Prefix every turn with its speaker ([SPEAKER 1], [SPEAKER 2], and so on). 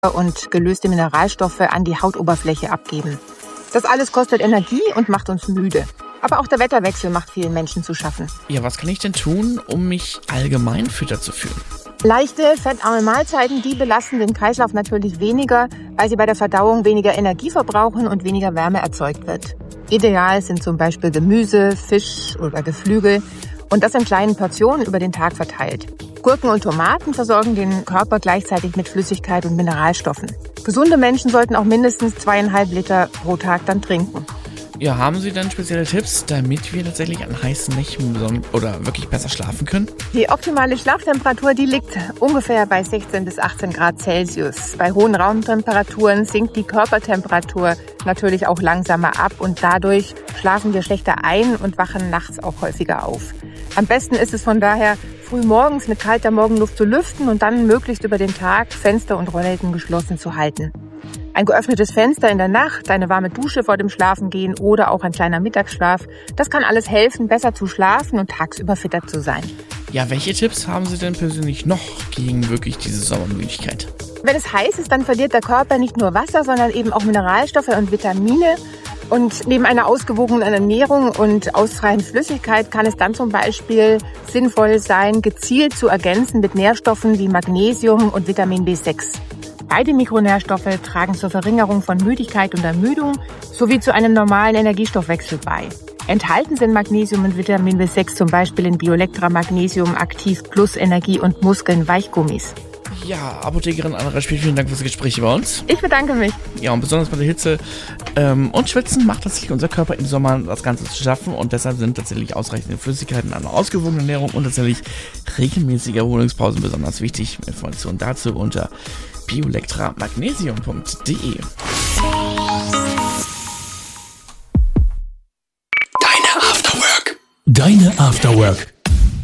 [SPEAKER 1] und gelöste Mineralstoffe an die Hautoberfläche abgeben. Das alles kostet Energie und macht uns müde. Aber auch der Wetterwechsel macht vielen Menschen zu schaffen.
[SPEAKER 2] Ja, was kann ich denn tun, um mich allgemein fitter zu fühlen?
[SPEAKER 1] Leichte, fettarme Mahlzeiten, die belasten den Kreislauf natürlich weniger, weil sie bei der Verdauung weniger Energie verbrauchen und weniger Wärme erzeugt wird. Ideal sind zum Beispiel Gemüse, Fisch oder Geflügel und das in kleinen Portionen über den Tag verteilt. Gurken und Tomaten versorgen den Körper gleichzeitig mit Flüssigkeit und Mineralstoffen. Gesunde Menschen sollten auch mindestens 2,5 Liter pro Tag dann trinken.
[SPEAKER 2] Ja, haben Sie denn spezielle Tipps, damit wir tatsächlich an heißen Nächten oder wirklich besser schlafen können?
[SPEAKER 1] Die optimale Schlaftemperatur, die liegt ungefähr bei 16 bis 18 Grad Celsius. Bei hohen Raumtemperaturen sinkt die Körpertemperatur natürlich auch langsamer ab und dadurch schlafen wir schlechter ein und wachen nachts auch häufiger auf. Am besten ist es von daher, früh morgens mit kalter Morgenluft zu lüften und dann möglichst über den Tag Fenster und Rollläden geschlossen zu halten. Ein geöffnetes Fenster in der Nacht, eine warme Dusche vor dem Schlafengehen oder auch ein kleiner Mittagsschlaf, das kann alles helfen, besser zu schlafen und tagsüber fitter zu sein.
[SPEAKER 2] Ja, welche Tipps haben Sie denn persönlich noch gegen wirklich diese Sommermüdigkeit?
[SPEAKER 1] Wenn es heiß ist, dann verliert der Körper nicht nur Wasser, sondern eben auch Mineralstoffe und Vitamine. Und neben einer ausgewogenen Ernährung und ausreichend Flüssigkeit kann es dann zum Beispiel sinnvoll sein, gezielt zu ergänzen mit Nährstoffen wie Magnesium und Vitamin B6. Beide Mikronährstoffe tragen zur Verringerung von Müdigkeit und Ermüdung sowie zu einem normalen Energiestoffwechsel bei. Enthalten sind Magnesium und Vitamin B6 zum Beispiel in Biolectra Magnesium Aktiv Plus Energie und Muskeln Weichgummis.
[SPEAKER 2] Ja, Apothekerin Anna Reschpiel, vielen Dank fürs Gespräch bei uns.
[SPEAKER 1] Ich bedanke mich.
[SPEAKER 2] Ja, und besonders bei der Hitze und Schwitzen macht es sich unser Körper im Sommer das Ganze zu schaffen und deshalb sind tatsächlich ausreichende Flüssigkeiten, eine ausgewogene Ernährung und tatsächlich regelmäßige Erholungspausen besonders wichtig. Informationen dazu unter biolectramagnesium.de.
[SPEAKER 3] Deine Afterwork.